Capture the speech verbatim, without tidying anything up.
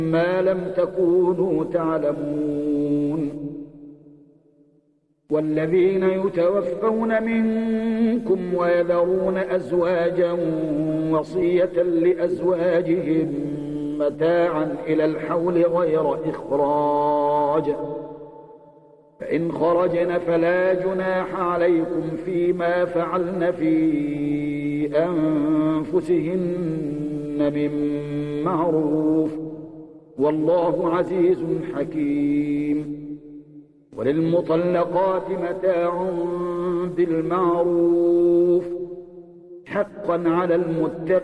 ما لم تكونوا تعلمون. والذين يتوفون منكم ويذرون أزواجا وصية لأزواجهم متاعا إلى الحول غير إخراج، فإن خرجن فلا جناح عليكم فيما فعلن في أنفسهن من معروف، والله عزيز حكيم. وللمطلقات متاع بالمعروف حقا على المتقين.